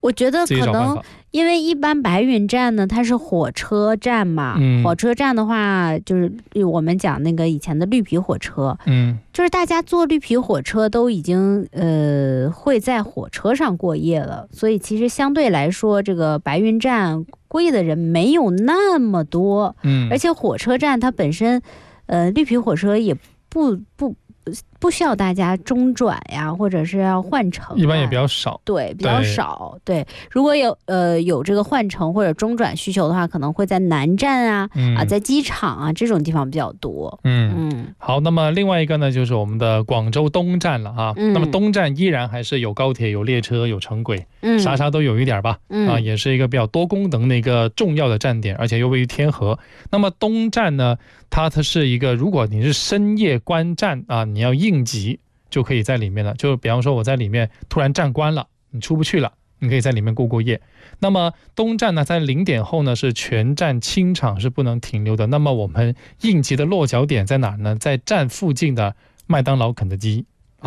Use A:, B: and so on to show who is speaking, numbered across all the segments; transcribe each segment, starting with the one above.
A: 我觉得可能因为一般白云站呢它是火车站嘛，火车站的话就是我们讲那个以前的绿皮火车，就是大家坐绿皮火车都已经会在火车上过夜了，所以其实相对来说这个白云站过夜的人没有那么多，而且火车站它本身绿皮火车也不需要大家中转呀，或者是要换乘，
B: 一般也比较少。
A: 对，比较少。对，如果有这个换乘或者中转需求的话，可能会在南站啊，在机场啊这种地方比较多。
B: 好，那么另外一个呢，就是我们的广州东站了啊。那么东站依然还是有高铁、有列车、有城轨，啥啥都有一点吧。也是一个比较多功能的一个重要的站点，而且又位于天河。那么东站呢，它是一个，如果你是深夜关站啊，你要应急就可以在里面了。就比方说我在里面突然站关了，你出不去了，你可以在里面过夜。那么东站呢，在0点后呢是全站清场，是不能停留的。那么我们应急的落脚点在哪呢？在站附近的麦当劳、肯德基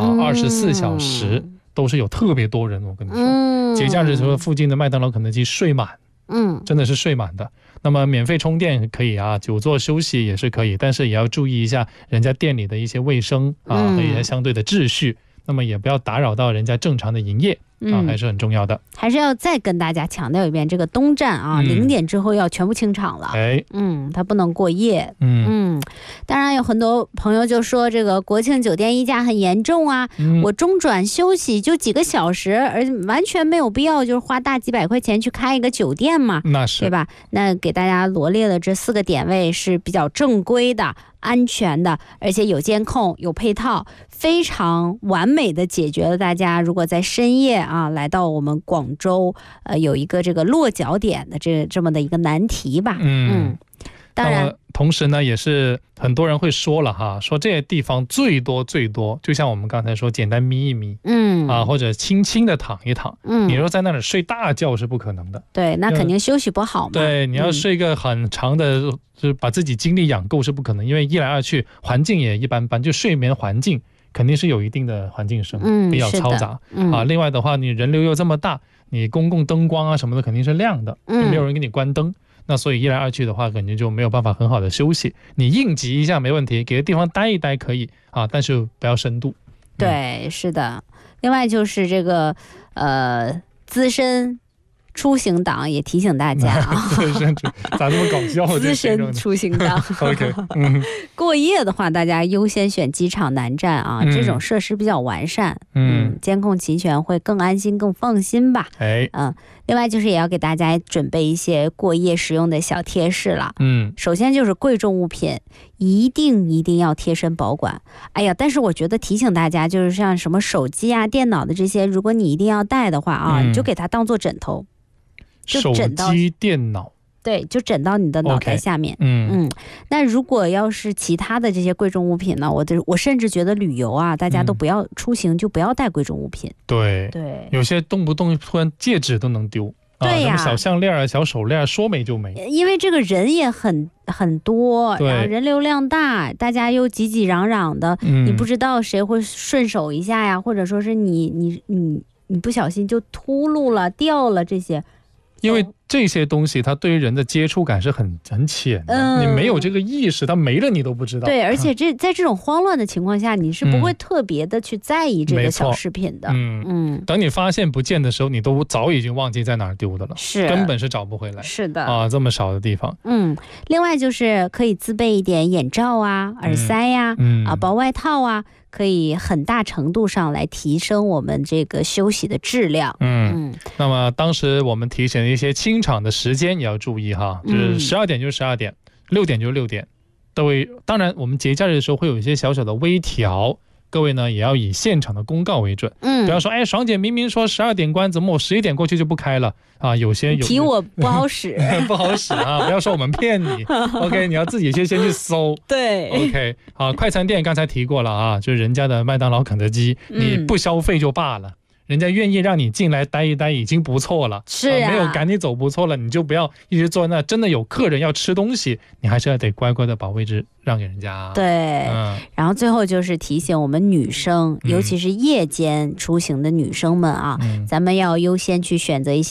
B: 24小时都是有特别多人。我跟你说，节假日的时候附近的麦当劳、肯德基睡满，真的是睡满的。那么免费充电可以啊，久坐休息也是可以，但是也要注意一下人家店里的一些卫生和一些相对的秩序，那么也不要打扰到人家正常的营业还是很重要的。
A: 还是要再跟大家强调一遍，这个东站啊，0点之后要全部清场了。它不能过夜。当然有很多朋友就说这个国庆酒店溢价很严重啊，我中转休息就几个小时，而完全没有必要就是花大几百块钱去开一个酒店嘛，
B: 那是，
A: 对吧？那给大家罗列了这4个点位是比较正规的、安全的，而且有监控、有配套，非常完美的解决了大家如果在深夜来到我们广州有一个这个落脚点的这么的一个难题吧。当然
B: 同时呢也是很多人会说了哈，说这些地方最多就像我们刚才说简单眯一眯或者轻轻的躺一躺，你说在那里睡大觉是不可能的。
A: 对，那肯定休息不好嘛。
B: 对，你要睡一个很长的就是把自己精力养够是不可能，因为一来二去环境也一般般，就睡眠环境肯定是有一定的环境声，比较嘈杂另外的话你人流又这么大，你公共灯光什么的肯定是亮的，没有人给你关灯，那所以一来二去的话肯定就没有办法很好的休息。你应急一下没问题，给个地方待一待可以但是不要深度。
A: 对，是的。另外就是这个资深出行党也提醒大家
B: 咋这么搞笑？
A: 资深出行党
B: OK
A: 过夜的话大家优先选机场南站这种设施比较完善，监控齐全，会更安心更放心吧。另外就是也要给大家准备一些过夜使用的小贴士了。首先就是贵重物品一定要贴身保管。但是我觉得提醒大家，就是像什么手机电脑的这些，如果你一定要带的话你就给它当做枕头，
B: 手机电脑，
A: 对，就枕到你的脑袋下面。那如果要是其他的这些贵重物品呢，我甚至觉得旅游大家都不要出行就不要带贵重物品。
B: 对，有些动不动突然戒指都能丢。对呀，小项链小手链说没就没。
A: 因为这个人也很多，然后人流量大，大家又挤挤攘攘的，你不知道谁会顺手一下呀，或者说是你不小心就秃噜了掉了这些。
B: 因为这些东西它对于人的接触感是很浅的，你没有这个意识，它没了你都不知道。对，
A: 而且在这种慌乱的情况下，你是不会特别的去在意这个小饰品的。
B: 等你发现不见的时候，你都早已经忘记在哪儿丢的了，根本是找不回来。
A: 是的
B: 这么少的地方。
A: 另外就是可以自备一点眼罩耳塞薄外套可以很大程度上来提升我们这个休息的质量。
B: 那么当时我们提醒的一些清场的时间也要注意哈，就是12点就12点，6点就6点。当然我们节假日的时候会有一些小小的微调，各位呢也要以现场的公告为准。不要说爽姐明明说12点关，怎么我11点过去就不开了有些
A: 提我不好使
B: 不好使不要说我们骗你OK， 你要自己先去搜。
A: 对
B: OK 快餐店刚才提过了就是人家的麦当劳、肯德基，你不消费就罢了，人家愿意让你进来待一待已经不错了，没有赶你走不错了，你就不要一直坐在那，真的有客人要吃东西，你还是要得乖乖的把位置让给人家。
A: 对，然后最后就是提醒我们女生，尤其是夜间出行的女生们咱们要优先去选择一些